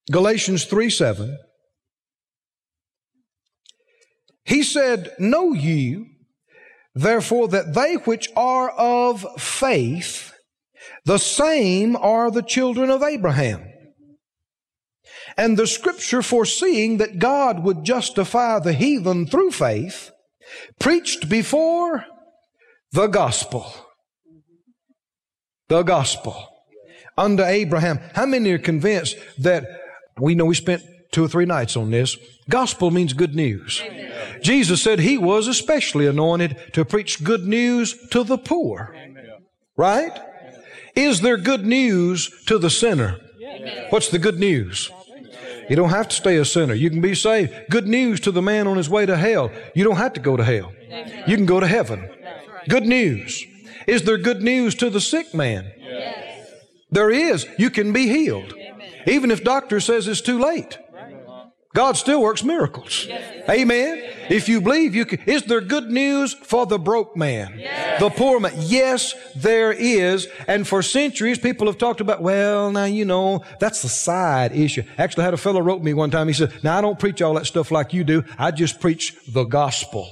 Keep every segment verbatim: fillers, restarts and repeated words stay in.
Galatians three seven. He said, know ye, therefore, that they which are of faith, the same are the children of Abraham. And the Scripture, foreseeing that God would justify the heathen through faith, preached before the gospel. The gospel unto Abraham. How many are convinced that, we know we spent two or three nights on this, gospel means good news. Amen. Jesus said He was especially anointed to preach good news to the poor. Amen. Right? Amen. Is there good news to the sinner? Amen. What's the good news? You don't have to stay a sinner. You can be saved. Good news to the man on his way to hell. You don't have to go to hell. You can go to heaven. Good news. Is there good news to the sick man? Yes. There is. You can be healed. Amen. Even if doctor says it's too late. God still works miracles. Yes. Amen. If you believe, you can. Is there good news for the broke man? Yes. The poor man? Yes, there is. And for centuries, people have talked about, well, now, you know, that's a side issue. Actually, I had a fellow wrote me one time. He said, now, I don't preach all that stuff like you do. I just preach the gospel.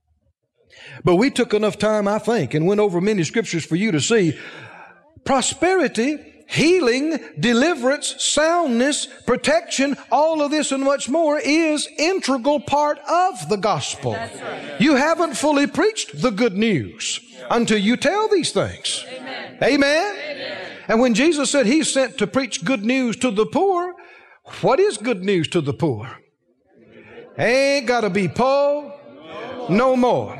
But we took enough time, I think, and went over many scriptures for you to see prosperity, healing, deliverance, soundness, protection, all of this and much more is integral part of the gospel. Right. You haven't fully preached the good news until you tell these things. Amen. Amen? Amen. And when Jesus said He's sent to preach good news to the poor, what is good news to the poor? Ain't got to be poor no more.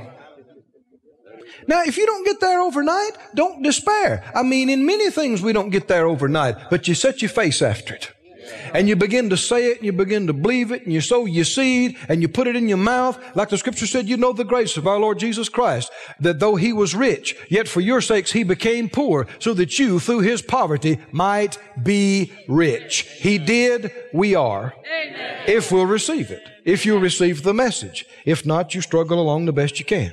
Now, if you don't get there overnight, don't despair. I mean, in many things we don't get there overnight, but you set your face after it. And you begin to say it, and you begin to believe it, and you sow your seed, and you put it in your mouth. Like the Scripture said, you know the grace of our Lord Jesus Christ, that though He was rich, yet for your sakes He became poor, so that you, through His poverty, might be rich. He did, we are, Amen. If we'll receive it, if you'll receive the message. If not, you struggle along the best you can.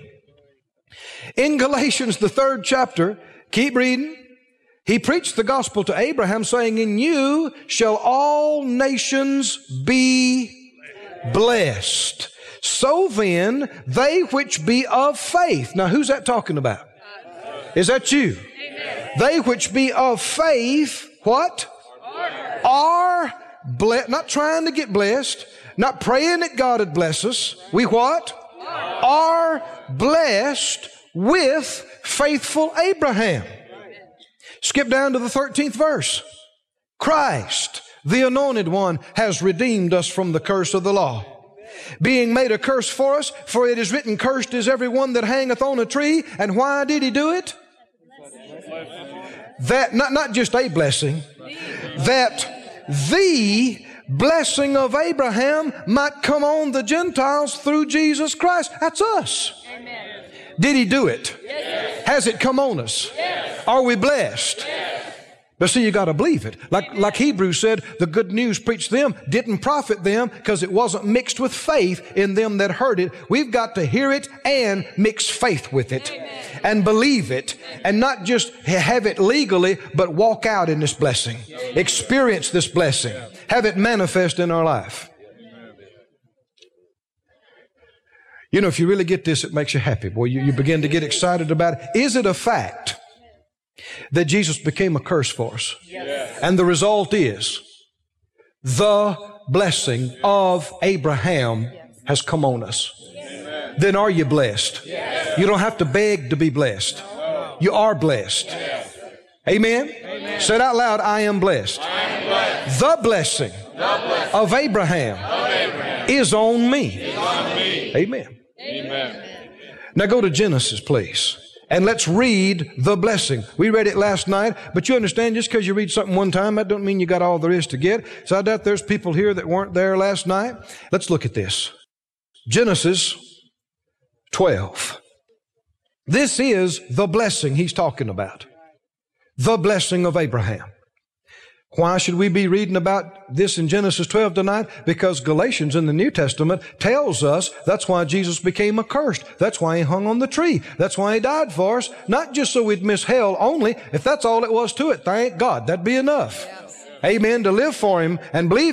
In Galatians, the third chapter, keep reading. He preached the gospel to Abraham, saying, in you shall all nations be blessed. So then, they which be of faith. Now, who's that talking about? Is that you? Amen. They which be of faith, what? Are blessed. Not trying to get blessed. Not praying that God would bless us. We what? Are blessed with faithful Abraham. Skip down to the thirteenth verse. Christ, the anointed one, has redeemed us from the curse of the law, being made a curse for us, for it is written, cursed is every one that hangeth on a tree. And why did He do it? That, not, not just a blessing, that the blessing of Abraham might come on the Gentiles through Jesus Christ. That's us. Amen. Did He do it? Yes. Has it come on us? Yes. Are we blessed? Yes. But see, you got to believe it. Like, like Hebrews said, the good news preached to them didn't profit them because it wasn't mixed with faith in them that heard it. We've got to hear it and mix faith with it. Amen. And believe it, and not just have it legally, but walk out in this blessing. Experience this blessing. Have it manifest in our life. You know, if you really get this, it makes you happy. Boy, you, you begin to get excited about it. Is it a fact that Jesus became a curse for us? Yes. And the result is the blessing of Abraham has come on us. Amen. Then are you blessed? Yes. You don't have to beg to be blessed. No. You are blessed. Yes. Amen? Amen? Say it out loud, I am blessed. I am blessed. The blessing, the blessing of, Abraham of Abraham is on me. Is on me. Amen. Amen. Now go to Genesis, please. And let's read the blessing. We read it last night, but you understand, just because you read something one time, that don't mean you got all there is to get. So I doubt there's people here that weren't there last night. Let's look at this. Genesis twelve. This is the blessing he's talking about. The blessing of Abraham. Why should we be reading about this in Genesis twelve tonight? Because Galatians in the New Testament tells us that's why Jesus became accursed. That's why He hung on the tree. That's why He died for us. Not just so we'd miss hell only. If that's all it was to it, thank God. That'd be enough. Amen. To live for Him and believe